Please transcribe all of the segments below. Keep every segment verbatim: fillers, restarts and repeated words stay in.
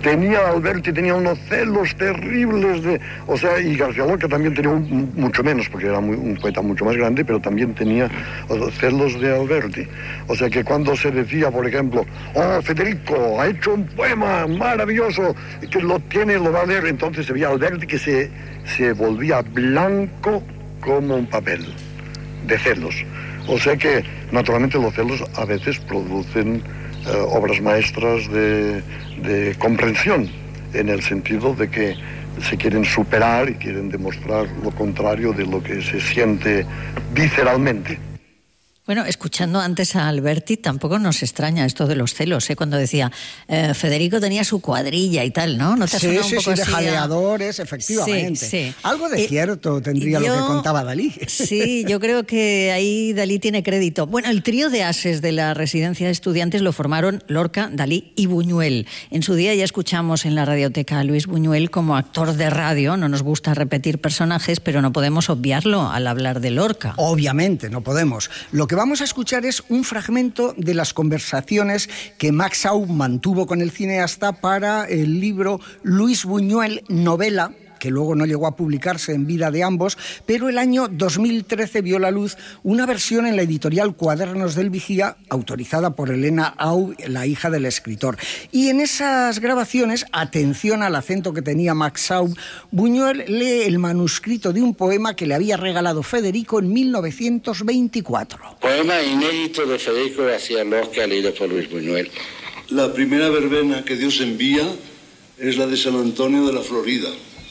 tenía Alberti, tenía unos celos terribles de... O sea, y García Lorca también tenía un, mucho menos, porque era muy, un poeta mucho más grande, pero también tenía celos de Alberti. O sea que cuando se decía, por ejemplo, oh, Federico ha hecho un poema maravilloso, que lo tiene, lo va a leer, entonces se veía Alberti que se, se volvía blanco como un papel, de celos. O sea que, naturalmente, los celos a veces producen eh, obras maestras de, de comprensión, en el sentido de que se quieren superar y quieren demostrar lo contrario de lo que se siente visceralmente. Bueno, escuchando antes a Alberti, tampoco nos extraña esto de los celos, ¿eh? Cuando decía, eh, Federico tenía su cuadrilla y tal, ¿no? ¿No te sí, suena sí, un poco sí, así? de jaleadores, efectivamente. Sí, sí. Algo de eh, cierto tendría yo, lo que contaba Dalí. Sí, yo creo que ahí Dalí tiene crédito. Bueno, el trío de ases de la residencia de estudiantes lo formaron Lorca, Dalí y Buñuel. En su día ya escuchamos en la radioteca a Luis Buñuel como actor de radio. No nos gusta repetir personajes, pero no podemos obviarlo al hablar de Lorca. Obviamente, no podemos. Lo que vamos a escuchar es un fragmento de las conversaciones que Max Aub mantuvo con el cineasta para el libro Luis Buñuel, novela, que luego no llegó a publicarse en vida de ambos, pero el año dos mil trece vio la luz una versión en la editorial Cuadernos del Vigía, autorizada por Elena Aub, la hija del escritor. Y en esas grabaciones, atención al acento que tenía Max Aub, Buñuel lee el manuscrito de un poema que le había regalado Federico en mil novecientos veinticuatro. Poema inédito de Federico García Lorca, leído por Luis Buñuel. La primera verbena que Dios envía es la de San Antonio de la Florida.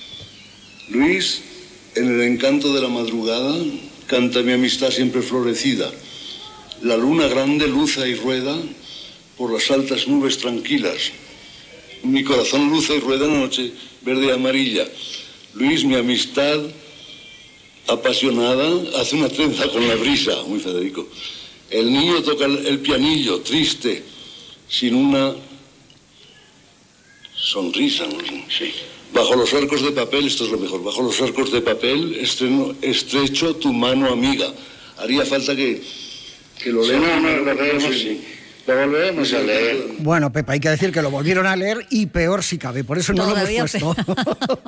Luis, en el encanto de la madrugada, canta mi amistad siempre florecida. La luna grande luza y rueda por las altas nubes tranquilas. Mi corazón luza y rueda en la noche verde y amarilla. Luis, mi amistad apasionada, hace una trenza con la brisa, muy Federico. El niño toca el, el pianillo, triste, sin una sonrisa, ¿no? Sí. Bajo los arcos de papel, esto es lo mejor, bajo los arcos de papel estreno, estrecho tu mano amiga. Haría falta que, que lo lean. No, no, lo leemos, sí. Lo volveremos a leer. Bueno, Pepa, hay que decir que lo volvieron a leer y peor si cabe, por eso no Todavía lo hemos puesto.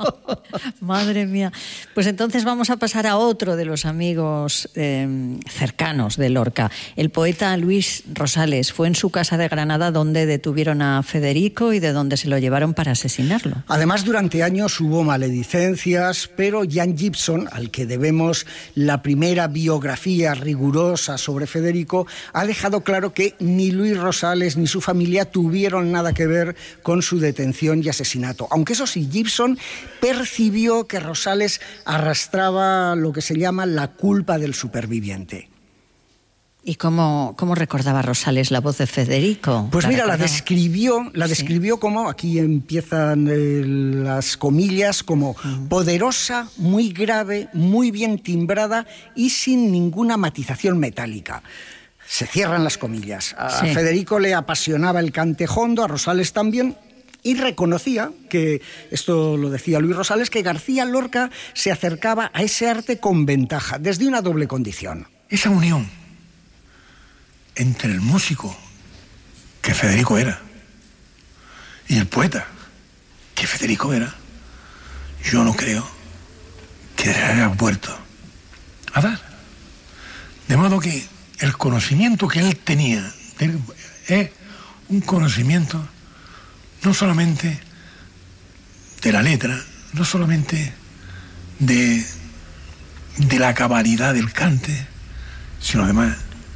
Madre mía. Pues entonces vamos a pasar a otro de los amigos eh, cercanos de Lorca. El poeta Luis Rosales. Fue en su casa de Granada donde detuvieron a Federico y de donde se lo llevaron para asesinarlo. Además, durante años hubo maledicencias, pero Jan Gibson, al que debemos la primera biografía rigurosa sobre Federico, ha dejado claro que ni Luis Rosales ni su familia tuvieron nada que ver con su detención y asesinato. Aunque eso sí, Gibson percibió que Rosales arrastraba lo que se llama la culpa del superviviente. ¿Y cómo, cómo recordaba Rosales la voz de Federico? Pues ¿La mira, recordaba? la describió, la describió sí. como, aquí empiezan eh, las comillas, como uh-huh. poderosa, muy grave, muy bien timbrada y sin ninguna matización metálica. Se cierran las comillas. A sí. Federico le apasionaba el cante hondo, a Rosales también, y reconocía que, esto lo decía Luis Rosales, que García Lorca se acercaba a ese arte con ventaja, desde una doble condición. Esa unión entre el músico, que Federico era, y el poeta, que Federico era, yo no creo que se haya vuelto a dar. De modo que el conocimiento que él tenía es un conocimiento no solamente de la letra, no solamente de, de la cabalidad del cante, sino además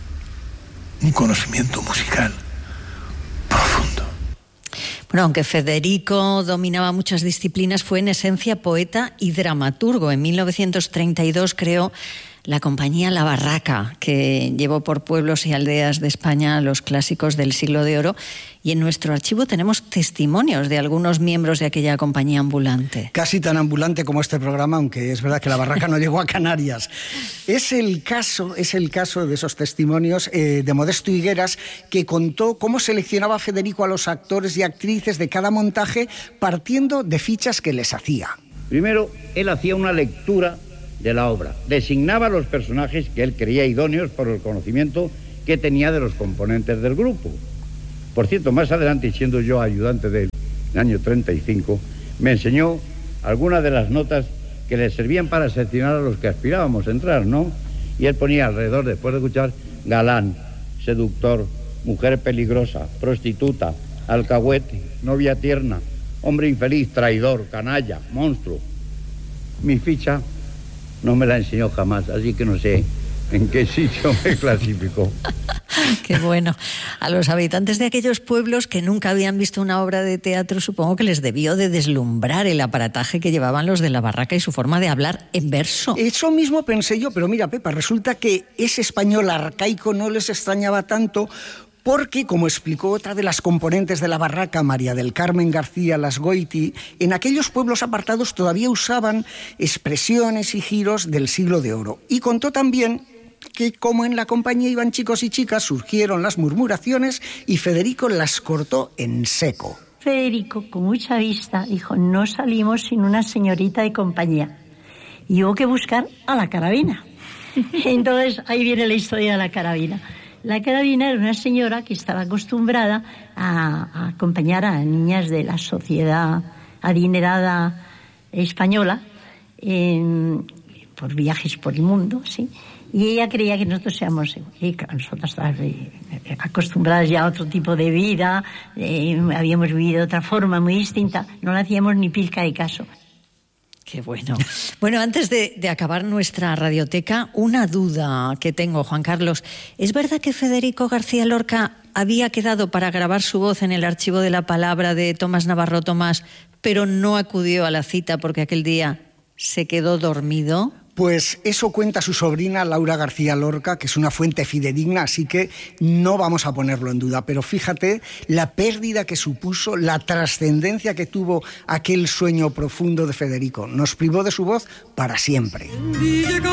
un conocimiento musical profundo. Bueno, aunque Federico dominaba muchas disciplinas, fue en esencia poeta y dramaturgo. En mil novecientos treinta y dos creó la compañía La Barraca, que llevó por pueblos y aldeas de España los clásicos del Siglo de Oro, y en nuestro archivo tenemos testimonios de algunos miembros de aquella compañía ambulante. Casi tan ambulante como este programa, aunque es verdad que La Barraca no llegó a Canarias. Es el caso, es el caso de esos testimonios eh, de Modesto Higueras, que contó cómo seleccionaba Federico a los actores y actrices de cada montaje partiendo de fichas que les hacía. Primero, él hacía una lectura de la obra. Designaba los personajes que él creía idóneos por el conocimiento que tenía de los componentes del grupo. Por cierto, más adelante, siendo yo ayudante de él, el año treinta y cinco, me enseñó algunas de las notas que le servían para seleccionar a los que aspirábamos a entrar, ¿no? Y él ponía alrededor, después de escuchar, galán, seductor, mujer peligrosa, prostituta, alcahuete, novia tierna, hombre infeliz, traidor, canalla, monstruo. Mi ficha no me la enseñó jamás, así que no sé en qué sitio me clasificó. Qué bueno. A los habitantes de aquellos pueblos que nunca habían visto una obra de teatro, supongo que les debió de deslumbrar el aparataje que llevaban los de La Barraca y su forma de hablar en verso. Eso mismo pensé yo, pero mira, Pepa, resulta que ese español arcaico no les extrañaba tanto, porque, como explicó otra de las componentes de La Barraca, María del Carmen García Lasgoiti, en aquellos pueblos apartados todavía usaban expresiones y giros del siglo de oro. Y contó también que, como en la compañía iban chicos y chicas, surgieron las murmuraciones y Federico las cortó en seco. Federico, con mucha vista, dijo, no salimos sin una señorita de compañía. Y hubo que buscar a la carabina. Entonces, ahí viene la historia de la carabina. La carabina era una señora que estaba acostumbrada a, a acompañar a niñas de la sociedad adinerada española en, por viajes por el mundo, ¿sí? Y ella creía que nosotros seamos, eh, nosotros estábamos eh, acostumbradas ya a otro tipo de vida, eh, habíamos vivido de otra forma muy distinta, no le hacíamos ni pizca de caso. Qué bueno. Bueno, antes de, de acabar nuestra radioteca, una duda que tengo, Juan Carlos. ¿Es verdad que Federico García Lorca había quedado para grabar su voz en el archivo de la palabra de Tomás Navarro Tomás, pero no acudió a la cita porque aquel día se quedó dormido? Pues eso cuenta su sobrina Laura García Lorca, que es una fuente fidedigna, así que no vamos a ponerlo en duda. Pero fíjate la pérdida que supuso, la trascendencia que tuvo aquel sueño profundo de Federico. Nos privó de su voz para siempre.